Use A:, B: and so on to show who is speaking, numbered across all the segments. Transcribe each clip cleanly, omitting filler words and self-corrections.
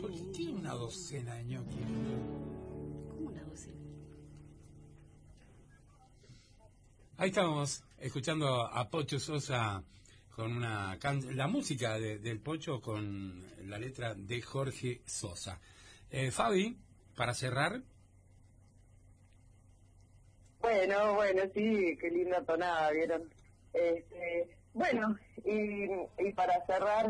A: ¿Por qué tiene una docena de ñoquis?
B: ¿Cómo una docena?
A: Ahí estamos escuchando a Pocho Sosa con la música del Pocho con la letra de Jorge Sosa. Fabi, para cerrar.
C: Bueno, sí, qué linda tonada, ¿vieron? Bueno, y para cerrar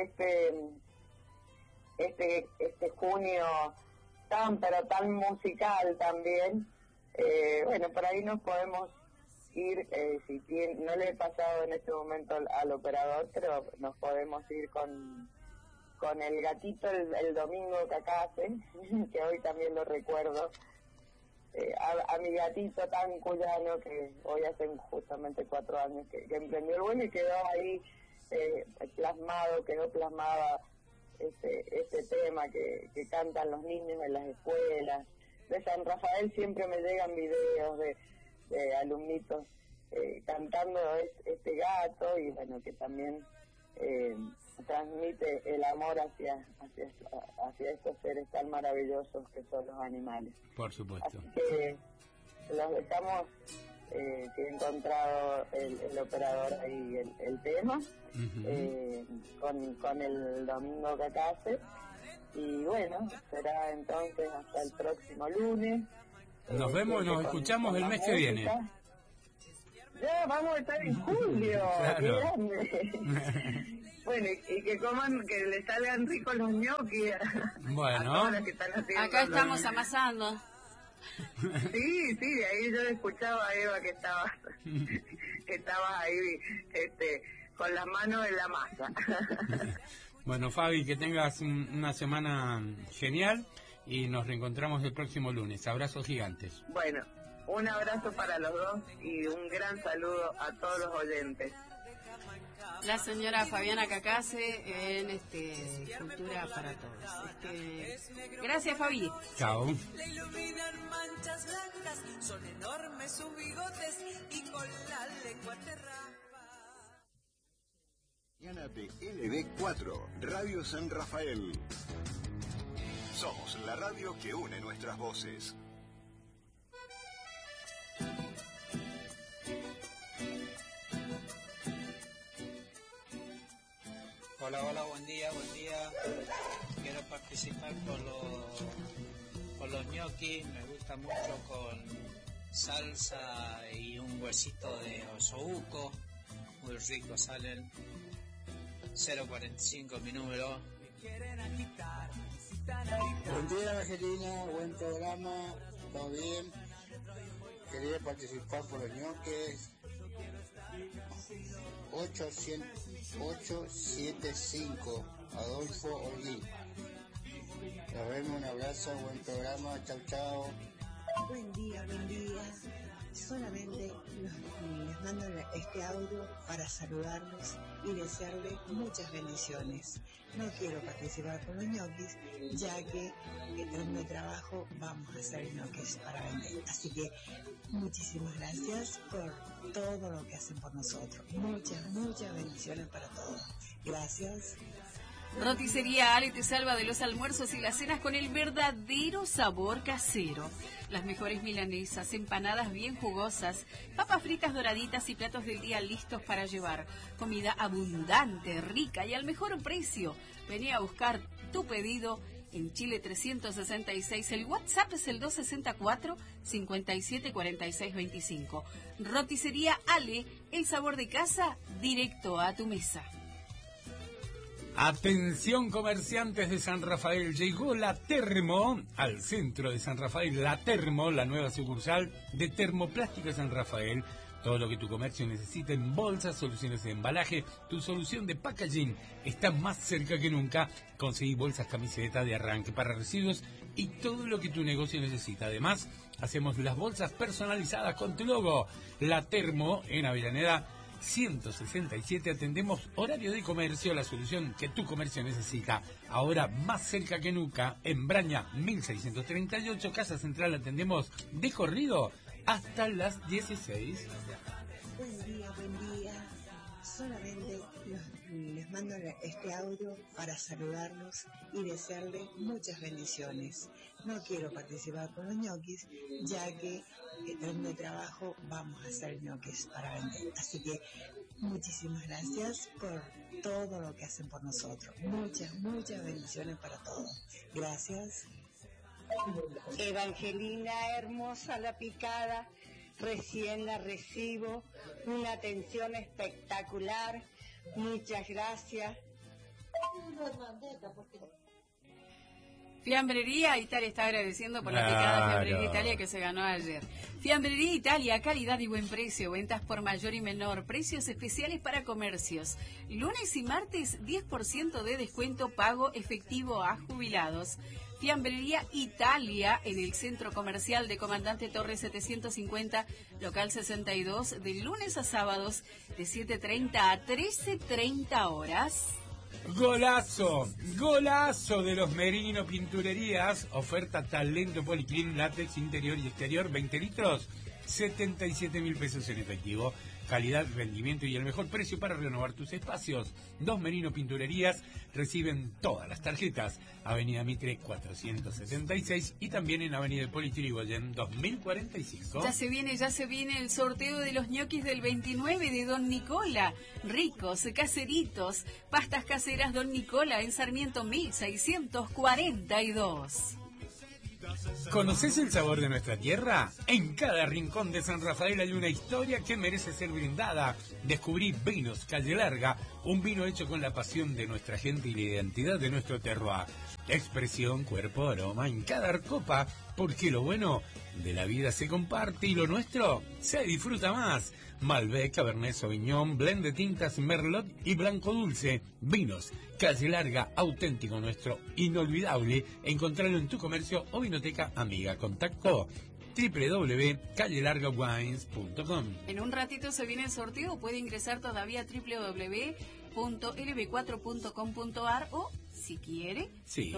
C: este junio pero tan musical también, bueno, por ahí nos podemos ir, no le he pasado en este momento al operador, pero nos podemos ir con el gatito el domingo Cacase, que hoy también lo recuerdo, a mi gatito tan cuyano que hoy hace justamente 4 años que emprendió el vuelo y quedó ahí quedó plasmada este tema que cantan los niños en las escuelas. De San Rafael siempre me llegan videos de alumnitos cantando este gato, y bueno, que también transmite el amor hacia estos seres tan maravillosos que son los animales.
A: Por supuesto.
C: Así que los dejamos, que he encontrado el operador ahí el tema, con el domingo Cacase, y bueno, será entonces hasta el próximo lunes.
A: Nos vemos y nos escuchamos el mes que viene.
C: Ya vamos a estar en julio.
A: Claro.
C: Bueno, y que coman, que les salgan ricos los ñoquis.
A: Bueno,
B: acá estamos amasando.
C: Sí, de ahí yo escuchaba a Eva que estaba ahí con las manos en la masa.
A: Bueno, Fabi, que tengas una semana genial y nos reencontramos el próximo lunes. Abrazos gigantes.
C: Bueno, un abrazo para los dos y un gran saludo a todos los oyentes.
B: La señora Fabiana Cacase en Cultura para Todos. Gracias, Fabi.
A: Chao.
D: Le iluminan manchas blancas, son enormes sus bigotes y con la lengua te raspa.
E: Mañana de LB4, Radio San Rafael. Somos la radio que une nuestras voces.
F: Hola, buen día. Quiero participar por los ñoquis, me gusta mucho con salsa y un huesito de osobuco, muy rico salen. 045 mi número.
G: Buen día, Angelina, buen programa, todo bien. Quería participar por los ñoquis. 875 Adolfo Holguín. Nos vemos, un abrazo, buen programa, chau.
H: Buen día. Solamente les mando este audio para saludarlos y desearles muchas bendiciones. No quiero participar con los ñoquis, ya que en mi trabajo vamos a hacer ñoquis para vender. Así que muchísimas gracias por todo lo que hacen por nosotros. Muchas bendiciones para todos. Gracias.
B: Roticería Ale te salva de los almuerzos y las cenas con el verdadero sabor casero. Las mejores milanesas, empanadas bien jugosas, papas fritas doraditas y platos del día listos para llevar. Comida abundante, rica y al mejor precio. Vení a buscar tu pedido en Chile 366. El WhatsApp es el 264-574625. Roticería Ale, el sabor de casa directo a tu mesa.
A: Atención, comerciantes de San Rafael, llegó la Termo al centro de San Rafael. La Termo, la nueva sucursal de Termoplástica San Rafael. Todo lo que tu comercio necesita en bolsas, soluciones de embalaje, tu solución de packaging está más cerca que nunca. Conseguí bolsas, camisetas de arranque para residuos y todo lo que tu negocio necesita. Además, hacemos las bolsas personalizadas con tu logo. La Termo en Avellaneda 167, atendemos horario de comercio, la solución que tu comercio necesita. Ahora más cerca que nunca, en Braña 1638, Casa Central, atendemos de corrido hasta las 16.
H: Buen día. Solamente les mando este audio para saludarlos y desearles muchas bendiciones. No quiero participar con los ñoquis, ya que en mi trabajo vamos a hacer ñoquis para vender. Así que muchísimas gracias por todo lo que hacen por nosotros. Muchas bendiciones para todos. Gracias.
I: Evangelina, hermosa la picada, recién la recibo, una atención espectacular, muchas gracias.
B: Fiambrería Italia está agradeciendo por la picada Fiambrería Italia que se ganó ayer. Fiambrería Italia, calidad y buen precio, ventas por mayor y menor, precios especiales para comercios. Lunes y martes 10% de descuento pago efectivo a jubilados. Fiambrería Italia en el Centro Comercial de Comandante Torres 750, local 62, de lunes a sábados de 7:30 a 13:30 horas.
A: Golazo de los Merino Pinturerías, oferta talento policlín, látex interior y exterior, 20 litros, 77.000 pesos en efectivo. Calidad, rendimiento y el mejor precio para renovar tus espacios. Dos Merino Pinturerías reciben todas las tarjetas. Avenida Mitre 476 y también en Avenida Politri Goyen 2045.
B: Ya se viene el sorteo de los ñoquis del 29 de Don Nicola. Ricos, caseritos, pastas caseras Don Nicola en Sarmiento 1642.
A: ¿Conoces el sabor de nuestra tierra? En cada rincón de San Rafael hay una historia que merece ser brindada. Descubrí Vinos Calle Larga, un vino hecho con la pasión de nuestra gente y la identidad de nuestro terroir. Expresión, cuerpo, aroma en cada copa, porque lo bueno de la vida se comparte y lo nuestro se disfruta más. Malbec, Cabernet Sauvignon, blend de tintas Merlot y Blanco Dulce. Vinos Calle Larga, auténtico nuestro, inolvidable. Encontrarlo en tu comercio o vinoteca amiga. Contacto www.callelargawines.com.
B: En un ratito se viene el sorteo, puede ingresar todavía a www.lb4.com.ar o, si quiere,
A: sí.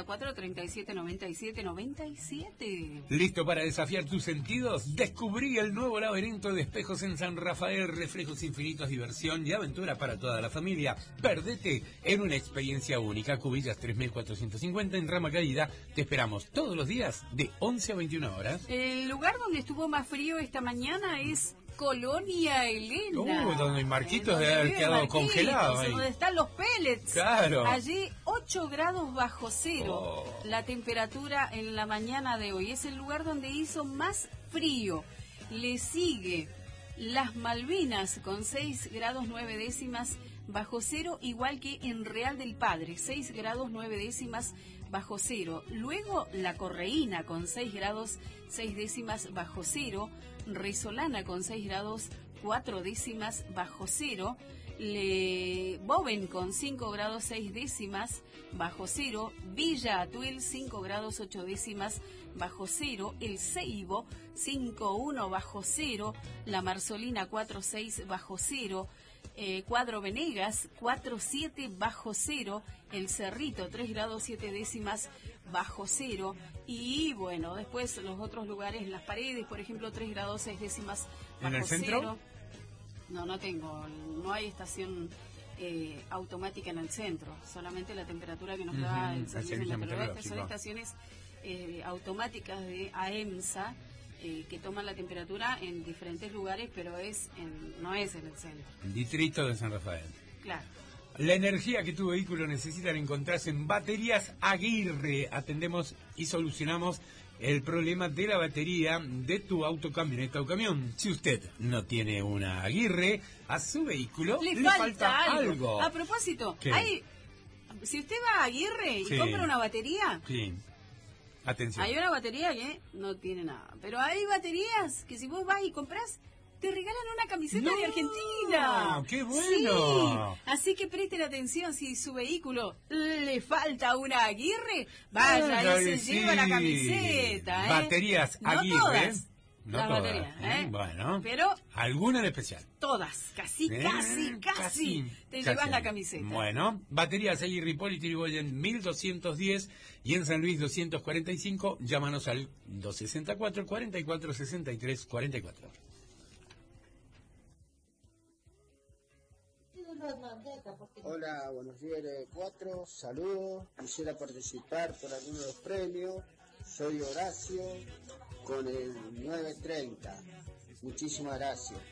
B: 264-3797-97.
A: ¿Listo para desafiar tus sentidos? Descubrí el nuevo laberinto de espejos en San Rafael, reflejos infinitos, diversión y aventura para toda la familia. Perdete en una experiencia única. Cubillas 3450 en Rama Caída. Te esperamos todos los días de 11 a 21 horas.
B: El lugar donde estuvo más frío esta mañana es Colonia Elena.
A: Donde Marquitos debe haber quedado congelado ahí.
B: Donde están los pellets.
A: Claro.
B: Allí 8 grados bajo cero.
A: Oh.
B: La temperatura en la mañana de hoy. Es el lugar donde hizo más frío. Le sigue Las Malvinas con 6 grados 9 décimas bajo cero, igual que en Real del Padre, 6 grados 9 décimas bajo cero. Luego La Correína con 6 grados 6 décimas bajo cero. Resolana con 6 grados 4 décimas bajo cero. Boven con 5 grados 6 décimas bajo cero. Villa Atuel 5 grados 8 décimas bajo cero. El Ceibo 5,1 bajo cero. La Marzolina 4,6 bajo cero. Cuadro Venegas 4,7 bajo cero. El Cerrito 3 grados 7 décimas bajo cero. Y bueno, después los otros lugares, Las Paredes, por ejemplo, 3 grados 6 décimas bajo
A: ¿En el centro?
B: cero. No hay estación automática en el centro, solamente la temperatura que nos da el servicio meteorológico. Son estaciones automáticas de AEMSA que toman la temperatura en diferentes lugares, pero no es en el centro.
A: El distrito de San Rafael.
B: Claro.
A: La energía que tu vehículo necesita la encontrás en Baterías Aguirre. Atendemos y solucionamos el problema de la batería de tu auto, camioneta o camión. Si usted no tiene una Aguirre, a su vehículo le falta algo.
B: A propósito, si usted va a Aguirre y
A: Sí.
B: compra una batería,
A: Sí. Atención.
B: hay una batería que no tiene nada. Pero hay baterías que si vos vas y compras, te regalan una camiseta de Argentina.
A: ¡Qué bueno!
B: Sí. Así que presten atención, si su vehículo le falta una Aguirre, vaya y se lleva la camiseta.
A: Baterías
B: No
A: Aguirre.
B: todas
A: No
B: las
A: todas.
B: baterías,
A: Bueno,
B: pero
A: alguna en especial.
B: todas, casi te llevas la camiseta.
A: Bueno, Baterías Aguirre, Hipólito Yrigoyen 1210 y en San Luis 245. Llámanos al 264 44 63 44.
G: Hola, buenos días, LB4, saludos. Quisiera participar por alguno de los premios. Soy Horacio, con el 930. Muchísimas gracias.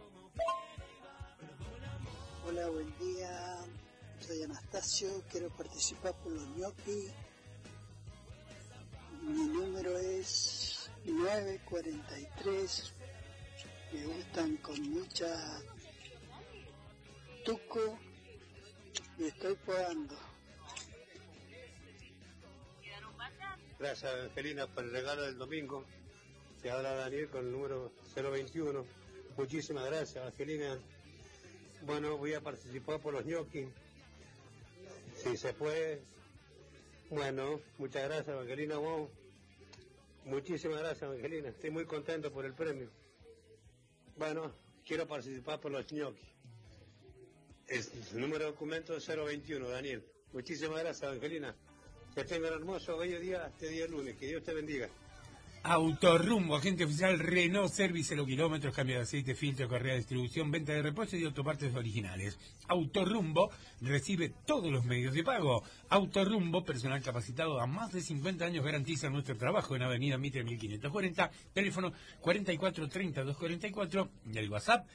J: Hola, buen día. Soy Anastasio, quiero participar por los ñoquis. Mi número es 943. Me gustan con mucha tuco y estoy podando.
K: Gracias, Angelina, por el regalo del domingo. Se habla Daniel con el número 021. Muchísimas gracias, Angelina. Bueno, voy a participar por los ñoquis. Si se puede. Bueno, muchas gracias, Angelina. Wow. Muchísimas gracias, Angelina. Estoy muy contento por el premio. Bueno, quiero participar por los ñoquis. El número de documento 021, Daniel. Muchísimas gracias, Angelina. Que tengan un hermoso bello día este día lunes. Que Dios te bendiga.
A: Autorrumbo, agente oficial Renault Service, 0 kilómetros, cambio de aceite, filtro, correa de distribución, venta de repuestos y autopartes originales. Autorrumbo recibe todos los medios de pago. Autorrumbo, personal capacitado a más de 50 años, garantiza nuestro trabajo en Avenida Mitre 1540, teléfono 443244 y el WhatsApp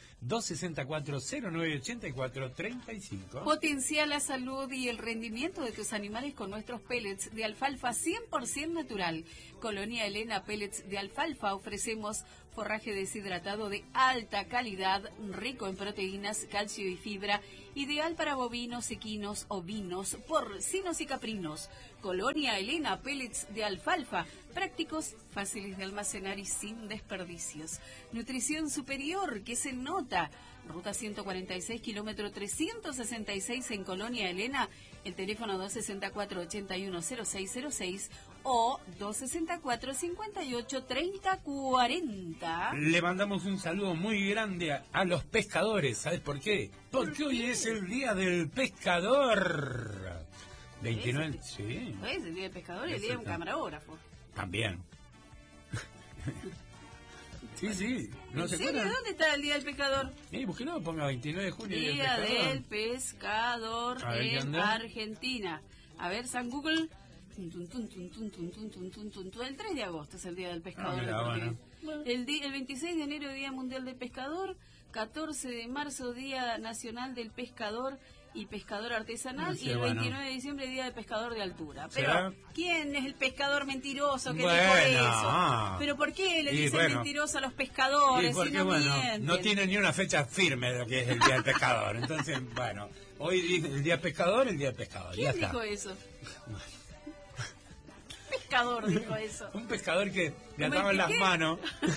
A: 264-0984-35.
B: Potencia la salud y el rendimiento de tus animales con nuestros pellets de alfalfa 100% natural. Colonia Elena Pellets de Alfalfa ofrecemos forraje deshidratado de alta calidad, rico en proteínas, calcio y fibra, ideal para bovinos, equinos, ovinos, porcinos y caprinos. Colonia Elena Pellets de Alfalfa, prácticos, fáciles de almacenar y sin desperdicios. Nutrición superior que se nota. Ruta 146, kilómetro 366 en Colonia Elena, el teléfono 264-810606 o 264-583040.
A: Le mandamos un saludo muy grande a los pescadores. ¿Sabes por qué? Porque hoy es el Día del Pescador. 29, sí.
B: Es el Día del Pescador y el Día de un camarógrafo.
A: También. Sí. ¿No se acuerdan?
B: ¿Dónde está el Día del Pescador?
A: Búsquelo, ponga 29 de junio.
B: Día del Pescador en Argentina. A ver, San Google. El 3 de agosto es el Día del Pescador. El 26 de enero, Día Mundial del Pescador. 14 de marzo, Día Nacional del Pescador y Pescador Artesanal. Y el 29 de diciembre, Día del Pescador de Altura. Pero, ¿quién es el pescador mentiroso que dijo eso? ¿Pero por qué le dicen mentiroso a los pescadores?
A: Porque, no tiene ni una fecha firme de lo que es el Día del Pescador. Entonces, hoy dice el Día del Pescador, el Día del Pescador.
B: ¿Quién dijo eso? Pescador dijo eso.
A: Un pescador que le ataban las manos.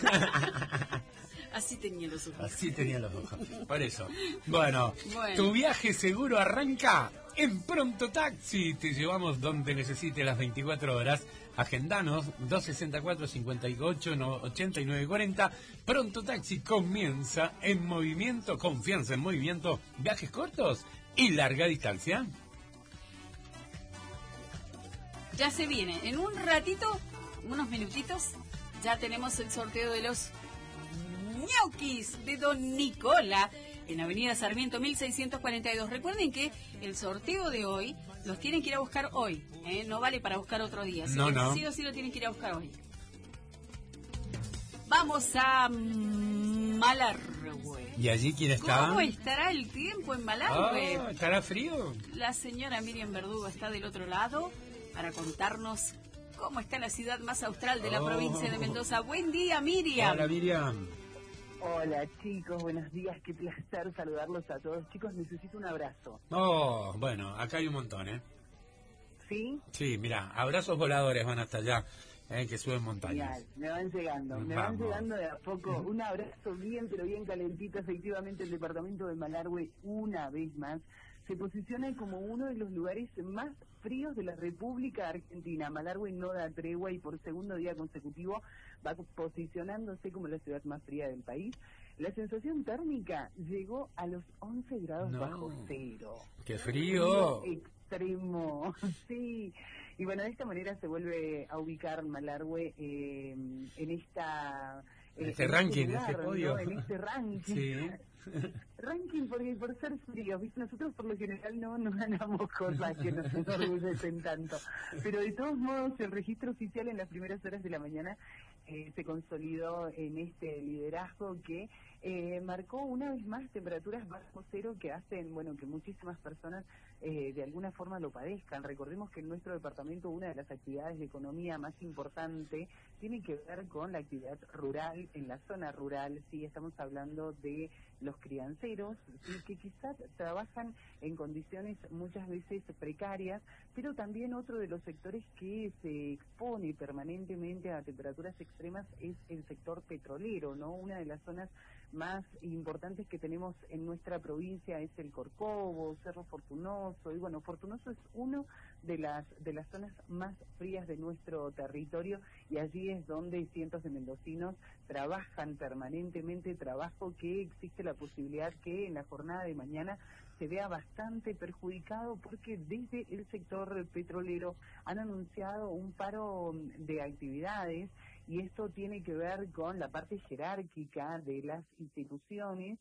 B: Así tenía los ojos.
A: Por eso. Bueno, tu viaje seguro arranca en Pronto Taxi. Te llevamos donde necesites las 24 horas. Agendanos 264-58-8940. Pronto Taxi comienza en movimiento. Confianza en movimiento. Viajes cortos y larga distancia.
B: Ya se viene. En un ratito, unos minutitos, ya tenemos el sorteo de los ñoquis de Don Nicola en Avenida Sarmiento 1642. Recuerden que el sorteo de hoy los tienen que ir a buscar hoy, no vale para buscar otro día. Sí o sí lo tienen que ir a buscar hoy. Vamos a Malargüe.
A: ¿Y allí quién está?
B: ¿Cómo estará el tiempo en Malargüe?
A: ¿Estará frío?
B: La señora Miriam Verdugo está del otro lado para contarnos cómo está la ciudad más austral de la provincia de Mendoza. Buen día, Miriam.
A: Hola, Miriam.
L: Hola, chicos, buenos días. Qué placer saludarlos a todos. Chicos, necesito un abrazo.
A: Bueno, acá hay un montón, ¿eh?
L: ¿Sí?
A: Sí, mira, abrazos voladores van hasta allá, que suben montañas.
L: Genial, me van llegando de a poco. Un abrazo bien, pero bien calentito. Efectivamente, el departamento de Malargüe, una vez más, se posiciona como uno de los lugares más fríos de la República Argentina. Malargüe no da tregua y por segundo día consecutivo va posicionándose como la ciudad más fría del país. La sensación térmica llegó a los 11 grados bajo cero.
A: ¡Qué frío!
L: Extremo, sí. Y bueno, de esta manera se vuelve a ubicar Malargüe en
A: este ranking,
L: lugar,
A: este podio.
L: ¿no? En este ranking.
A: Sí.
L: Ranking porque por ser fríos, ¿viste? Nosotros por lo general no ganamos cosas que nos enorgullecen tanto. Pero de todos modos, el registro oficial en las primeras horas de la mañana se consolidó en este liderazgo que marcó una vez más temperaturas bajo cero que hacen, bueno, que muchísimas personas de alguna forma lo padezcan. Recordemos que en nuestro departamento una de las actividades de economía más importante tiene que ver con la actividad rural, en la zona rural, sí, estamos hablando de los crianceros, ¿sí? Que quizás trabajan en condiciones muchas veces precarias, pero también otro de los sectores que se expone permanentemente a temperaturas extremas es el sector petrolero, ¿no? Una de las zonas más importantes que tenemos en nuestra provincia es el Corcovo, Cerro Fortunoso, y bueno, Fortunoso es uno de las zonas más frías de nuestro territorio, y allí es donde cientos de mendocinos trabajan permanentemente, trabajo que existe la posibilidad que en la jornada de mañana se vea bastante perjudicado, porque desde el sector petrolero han anunciado un paro de actividades, y esto tiene que ver con la parte jerárquica de las instituciones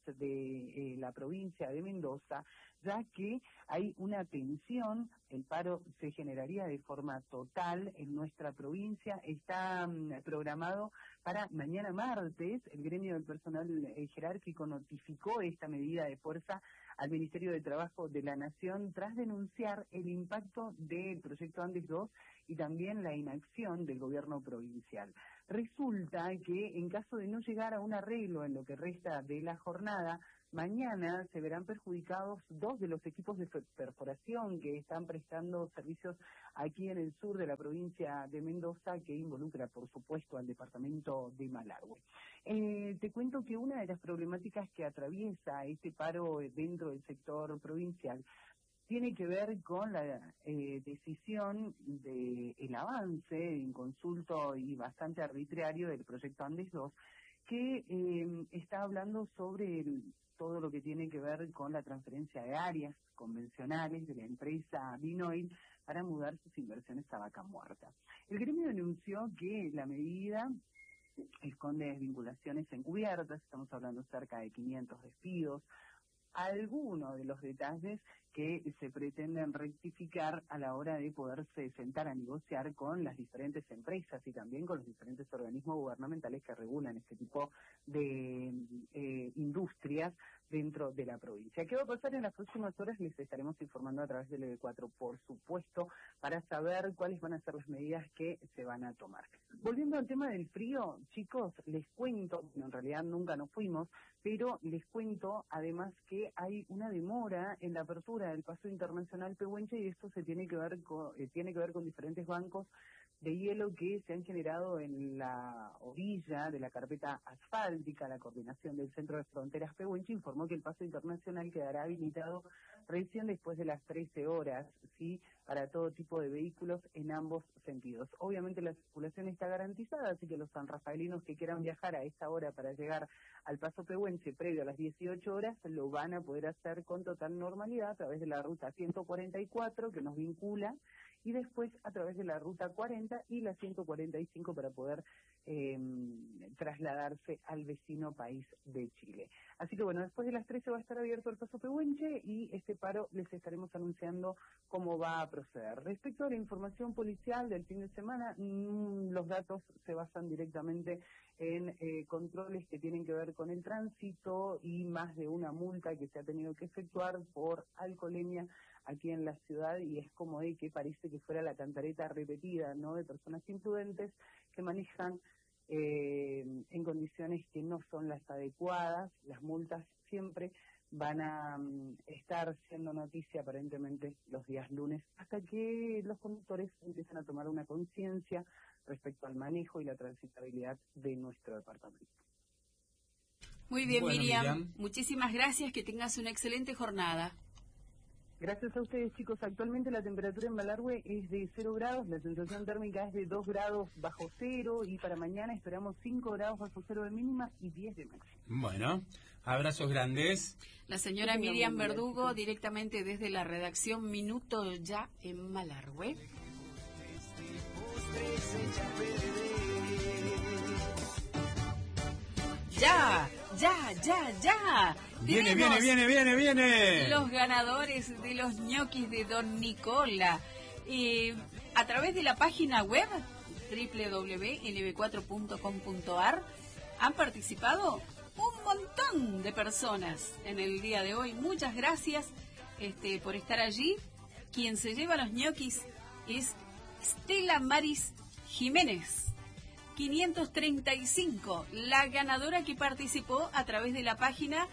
L: de la provincia de Mendoza, ya que hay una tensión, el paro se generaría de forma total en nuestra provincia, está programado para mañana martes. El gremio del personal jerárquico notificó esta medida de fuerza al Ministerio de Trabajo de la Nación tras denunciar el impacto del proyecto Andes 2 y también la inacción del gobierno provincial. Resulta que en caso de no llegar a un arreglo en lo que resta de la jornada, mañana se verán perjudicados 2 de los equipos de perforación que están prestando servicios aquí en el sur de la provincia de Mendoza, que involucra, por supuesto, al departamento de Malargüe. Te cuento que una de las problemáticas que atraviesa este paro dentro del sector provincial tiene que ver con la decisión del avance inconsulto y bastante arbitrario del proyecto Andes 2, que está hablando sobre todo lo que tiene que ver con la transferencia de áreas convencionales de la empresa Vinoil para mudar sus inversiones a Vaca Muerta. El gremio denunció que la medida esconde desvinculaciones encubiertas, estamos hablando cerca de 500 despidos, algunos de los detalles que se pretenden rectificar a la hora de poderse sentar a negociar con las diferentes empresas y también con los diferentes organismos gubernamentales que regulan este tipo de industrias dentro de la provincia. ¿Qué va a pasar en las próximas horas? Les estaremos informando a través del EB4, por supuesto, para saber cuáles van a ser las medidas que se van a tomar. Volviendo al tema del frío, chicos, les cuento, en realidad nunca nos fuimos, pero les cuento además que hay una demora en la apertura del paso internacional Pehuenche, y esto se tiene que ver con diferentes bancos de hielo que se han generado en la orilla de la carpeta asfáltica. La coordinación del Centro de Fronteras Pehuenche informó que el paso internacional quedará habilitado recién después de las 13 horas, ¿sí?, para todo tipo de vehículos en ambos sentidos. Obviamente la circulación está garantizada, así que los sanrafaelinos que quieran viajar a esta hora para llegar al paso Pehuenche previo a las 18 horas lo van a poder hacer con total normalidad a través de la ruta 144 que nos vincula, y después a través de la ruta 40 y la 145 para poder trasladarse al vecino país de Chile. Así que bueno, después de las 13 va a estar abierto el paso Pehuenche y este paro les estaremos anunciando cómo va a proceder. Respecto a la información policial del fin de semana, los datos se basan directamente en controles que tienen que ver con el tránsito y más de una multa que se ha tenido que efectuar por alcoholemia aquí en la ciudad, y es como de que parece que fuera la cantareta repetida, ¿no?, de personas imprudentes que manejan en condiciones que no son las adecuadas. Las multas siempre van a estar siendo noticia aparentemente los días lunes, hasta que los conductores empiezan a tomar una conciencia respecto al manejo y la transitabilidad de nuestro departamento.
B: Muy bien,
A: Bueno,
B: Miriam, muchísimas gracias, que tengas una excelente jornada.
L: Gracias a ustedes, chicos. Actualmente la temperatura en Malargüe es de 0 grados, la sensación térmica es de 2 grados bajo cero, y para mañana esperamos 5 grados bajo cero de mínima y 10 de máxima.
A: Bueno, abrazos grandes.
B: La señora Miriam Verdugo, directamente desde la redacción Minuto Ya en Malargüe. ya, ya, ya, ya.
A: Viene.
B: Los ganadores de los ñoquis de Don Nicola. A través de la página web www.lb4.com.ar han participado un montón de personas en el día de hoy. Muchas gracias por estar allí. Quien se lleva los ñoquis es Stella Maris Jiménez, 535, la ganadora que participó a través de la página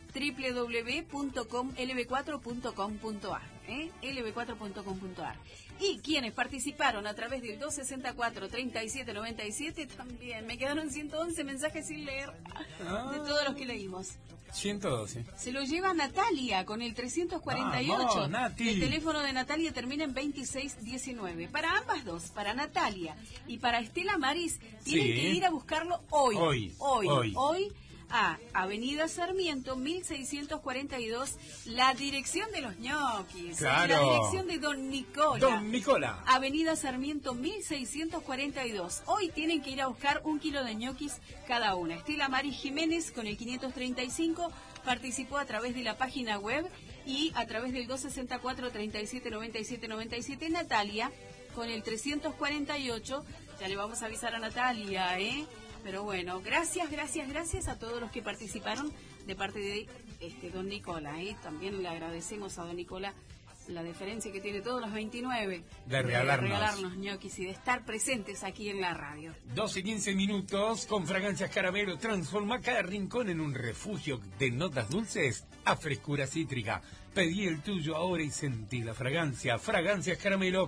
B: www.lb4.com.ar, lb4.com.ar. Y quienes participaron a través del 264-3797 también. Me quedaron 111 mensajes sin leer de todos los que leímos.
A: 112.
B: Se lo lleva Natalia con el 348.
A: Vamos, Nati.
B: El teléfono de Natalia termina en 2619. Para ambas dos, para Natalia y para Estela Maris, tienen que ir a buscarlo hoy a Avenida Sarmiento 1642, la dirección de los ñoquis,
A: claro.
B: La dirección de Don Nicola.
A: Don Nicola.
B: Avenida Sarmiento 1642. Hoy tienen que ir a buscar 1 kilo de ñoquis cada una. Estela Maris Jiménez con el 535 participó a través de la página web y a través del 264-379797. Natalia con el 348. Ya le vamos a avisar a Natalia, Pero bueno, gracias a todos los que participaron de parte de Don Nicola. También le agradecemos a Don Nicola la deferencia que tiene todos los 29
A: de regalarnos
B: ñoquis y de estar presentes aquí en la radio.
A: 12:15 con Fragancias Caramelo. Transforma cada rincón en un refugio de notas dulces a frescura cítrica. Pedí el tuyo ahora y sentí la fragancia. Fragancias Caramelo,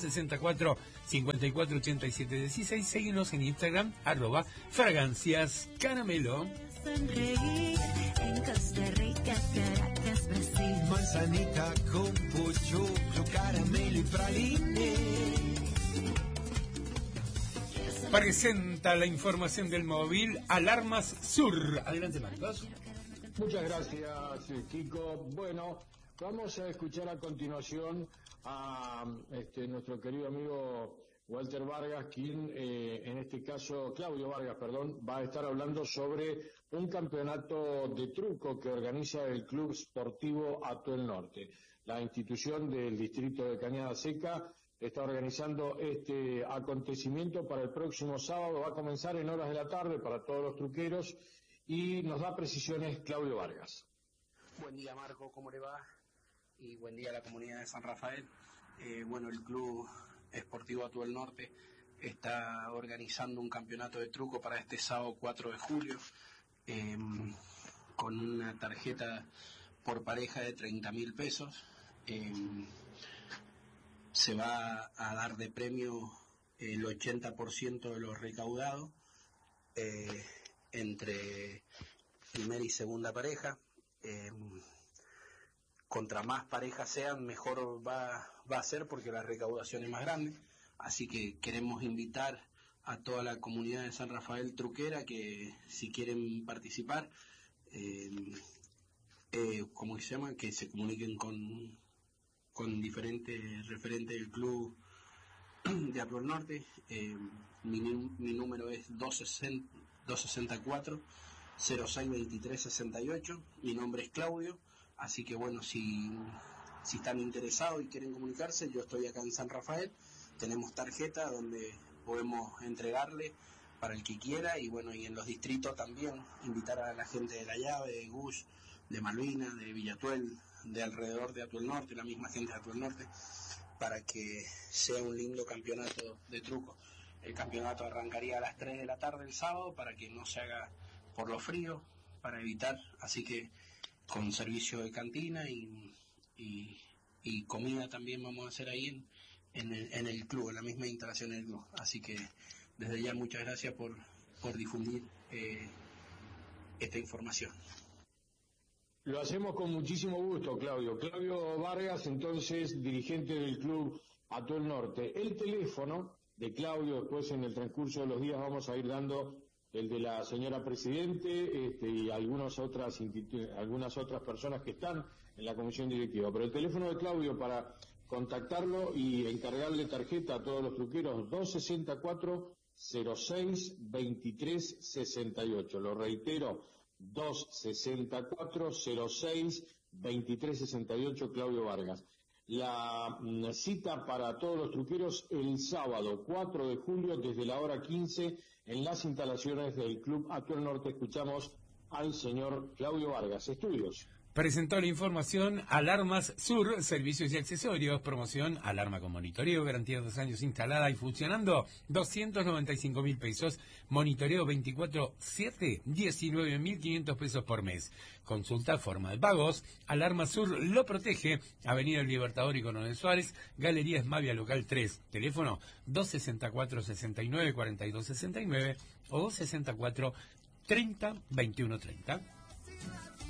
A: 264-548716. Seguinos en Instagram, @Fragancias Caramelo.
M: En Costa Rica, Caracas, Brasil. Manzanita con pochoclo, caramelo y praline.
A: Presenta la información del móvil Alarmas Sur. Adelante, Marcos.
N: Muchas gracias, Kiko. Bueno, vamos a escuchar a continuación a nuestro querido amigo Walter Vargas, quien en este caso, Claudio Vargas, perdón, va a estar hablando sobre un campeonato de truco que organiza el Club Sportivo Atuel Norte. La institución del distrito de Cañada Seca está organizando este acontecimiento para el próximo sábado. Va a comenzar en horas de la tarde para todos los truqueros y nos da precisiones Claudio Vargas.
O: Buen día, Marco, ¿cómo le va? Y buen día a la comunidad de San Rafael. Bueno, el Club Esportivo Atuel Norte está organizando un campeonato de truco para este sábado 4 de julio con una tarjeta por pareja de 30.000 pesos. Se va a dar de premio el 80% de lo recaudado entre primera y segunda pareja. Contra más parejas sean, mejor va a ser porque la recaudación es más grande. Así que queremos invitar a toda la comunidad de San Rafael truquera que si quieren participar, ¿cómo se llama? Que se comuniquen con diferentes referentes del club de Atuel Norte. Mi número es 264-062368. Mi nombre es Claudio. Así que bueno, si están interesados y quieren comunicarse, yo estoy acá en San Rafael. Tenemos tarjeta donde podemos entregarle para el que quiera, y bueno, y en los distritos también invitar a la gente de La Llave, de Gush, de Malvinas, de Villatuel, de alrededor de Atuel Norte, la misma gente de Atuel Norte, para que sea un lindo campeonato de truco. El campeonato arrancaría a las 3 de la tarde el sábado para que no se haga por lo frío, para evitar, así que con servicio de cantina y comida también vamos a hacer ahí en el club, en la misma instalación del club. Así que desde ya muchas gracias por difundir esta información.
N: Lo hacemos con muchísimo gusto, Claudio. Claudio Vargas, entonces, dirigente del club Atuel Norte. El teléfono de Claudio, después en el transcurso de los días vamos a ir dando el de la señora Presidente y algunas otras personas que están en la comisión directiva. Pero el teléfono de Claudio para contactarlo y encargarle tarjeta a todos los truqueros 264-06-2368. Lo reitero, 264-06-2368, Claudio Vargas. La cita para todos los truqueros el sábado 4 de julio desde la hora 15 en las instalaciones del Club Atuel Norte. Escuchamos al señor Claudio Vargas. Estudios.
A: Presentó la información Alarmas Sur, servicios y accesorios, promoción, alarma con monitoreo, garantía 2 años instalada y funcionando, 295.000 pesos, monitoreo 24/7, 19.500 pesos por mes. Consulta forma de pagos, Alarmas Sur lo protege, Avenida El Libertador y Coronel Suárez, Galería Esmavia Local 3, teléfono 264-69-4269 o 264-30-2130.